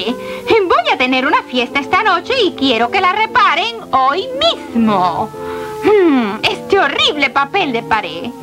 pared. Voy a tener una fiesta esta noche y quiero que la reparen hoy mismo. Este horrible papel de pared.